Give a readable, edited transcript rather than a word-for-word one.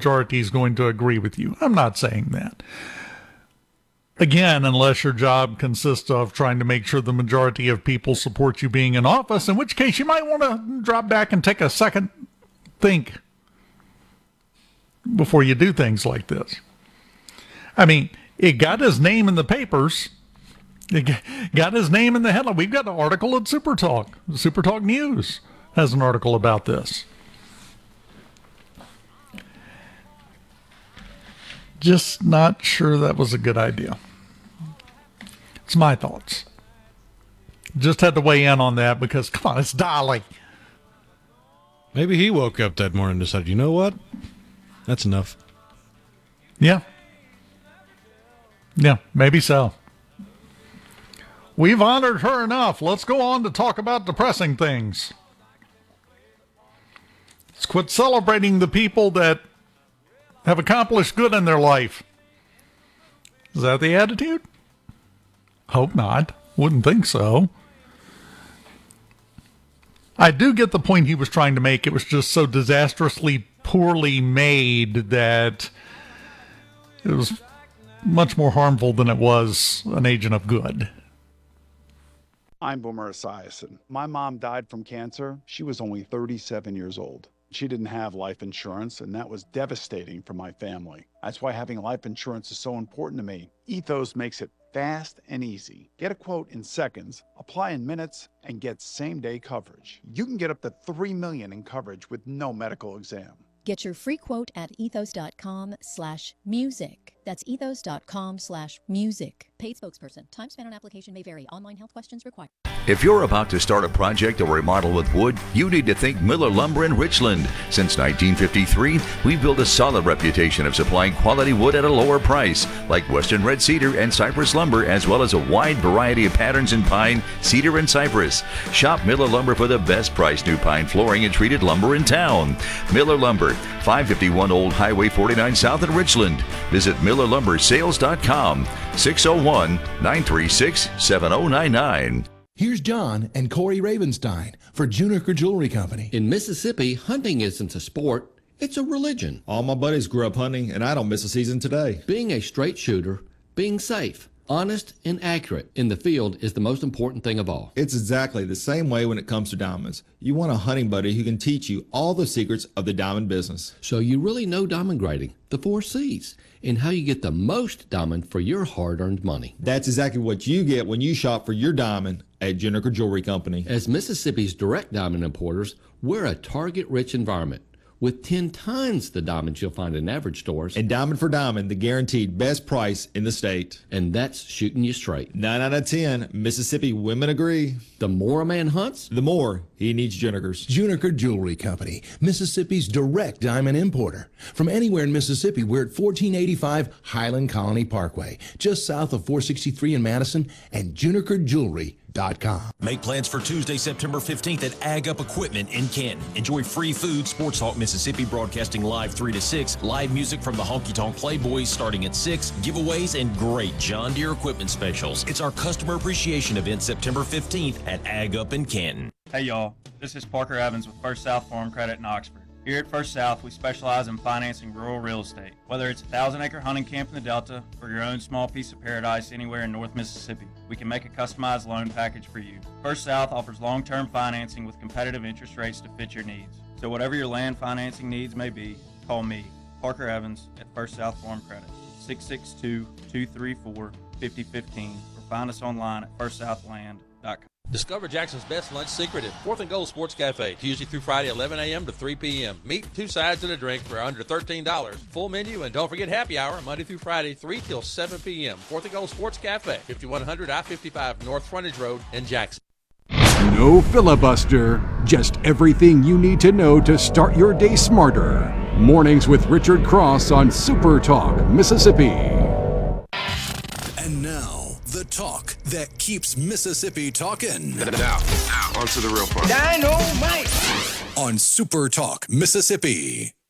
majority is going to agree with you. I'm not saying that. Again, unless your job consists of trying to make sure the majority of people support you being in office, in which case you might want to drop back and take a second think before you do things like this. I mean, it got his name in the papers. It got his name in the headline. We've got an article at Super Talk. Super Talk News has an article about this. Just not sure that was a good idea. It's my thoughts. Just had to weigh in on that because, come on, it's Dolly. Maybe he woke up that morning and decided, you know what? That's enough. Yeah. Yeah, maybe so. We've honored her enough. Let's go on to talk about depressing things. Let's quit celebrating the people that have accomplished good in their life. Is that the attitude? Hope not. Wouldn't think so. I do get the point he was trying to make. It was just so disastrously poorly made that it was much more harmful than it was an agent of good. I'm Boomer Esiason. My mom died from cancer. She was only 37 years old. She didn't have life insurance, and that was devastating for my family. That's why having life insurance is so important to me. Ethos makes it fast and easy. Get a quote in seconds, apply in minutes, and get same-day coverage. You can get up to $3 million in coverage with no medical exam. Get your free quote at ethos.com/music. That's ethos.com/music. Paid spokesperson. Time spent on application may vary. Online health questions required. If you're about to start a project or remodel with wood, you need to think Miller Lumber in Richland. Since 1953, we've built a solid reputation of supplying quality wood at a lower price, like Western Red Cedar and Cypress Lumber, as well as a wide variety of patterns in pine, cedar, and cypress. Shop Miller Lumber for the best price new pine flooring and treated lumber in town. Miller Lumber, 551 Old Highway 49 South in Richland. Visit MillerLumberSales.com, 601-936-7099. Here's John and Corey Ravenstein for Juniker Jewelry Company. In Mississippi, hunting isn't a sport, it's a religion. All my buddies grew up hunting, and I don't miss a season today. Being a straight shooter, being safe, honest, and accurate in the field is the most important thing of all. It's exactly the same way when it comes to diamonds. You want a hunting buddy who can teach you all the secrets of the diamond business. So you really know diamond grading, the 4 C's, and how you get the most diamond for your hard-earned money. That's exactly what you get when you shop for your diamond at Juniker Jewelry Company. As Mississippi's direct diamond importers, we're a target-rich environment with 10 times the diamonds you'll find in average stores. And diamond for diamond, the guaranteed best price in the state. And that's shooting you straight. 9 out of 10 Mississippi women agree. The more a man hunts, the more he needs Junikers. Juniker Jewelry Company, Mississippi's direct diamond importer. From anywhere in Mississippi, we're at 1485 Highland Colony Parkway, just south of 463 in Madison, and JunikerJewelry.com. Make plans for Tuesday, September 15th at Ag Up Equipment in Canton. Enjoy free food, Sports Talk Mississippi broadcasting live 3 to 6, live music from the Honky Tonk Playboys starting at 6, giveaways, and great John Deere equipment specials. It's our customer appreciation event September 15th at Ag Up in Canton. Hey y'all, this is Parker Evans with First South Farm Credit in Oxford. Here at First South, we specialize in financing rural real estate. Whether it's a 1,000-acre hunting camp in the Delta or your own small piece of paradise anywhere in North Mississippi, we can make a customized loan package for you. First South offers long-term financing with competitive interest rates to fit your needs. So whatever your land financing needs may be, call me, Parker Evans, at First South Farm Credit, 662-234-5015, or find us online at firstsouthland.com. Discover Jackson's best lunch secret at 4th and Gold Sports Cafe, Tuesday through Friday, 11 a.m. to 3 p.m. Meat, 2 sides, and a drink for under $13. Full menu, and don't forget happy hour, Monday through Friday, 3 till 7 p.m. 4th and Gold Sports Cafe, 5100 I-55 North Frontage Road in Jackson. No filibuster, just everything you need to know to start your day smarter. Mornings with Richard Cross on Super Talk, Mississippi. And now, the talk that keeps Mississippi talking. Now, on to the real part. Dynamite! On Super Talk, Mississippi.